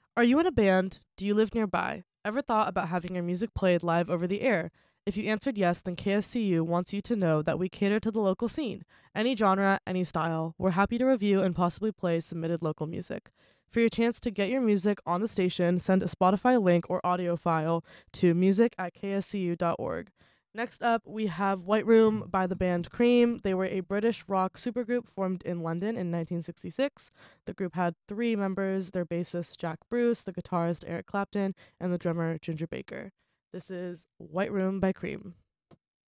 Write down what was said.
Are you in a band? Do you live nearby? Ever thought about having your music played live over the air? If you answered yes, then KSCU wants you to know that we cater to the local scene. Any genre, any style. We're happy to review and possibly play submitted local music. For your chance to get your music on the station, send a Spotify link or audio file to music@kscu.org. Next up, we have White Room by the band Cream. They were a British rock supergroup formed in London in 1966. The group had three members: their bassist Jack Bruce, the guitarist Eric Clapton, and the drummer Ginger Baker. This is White Room by Cream.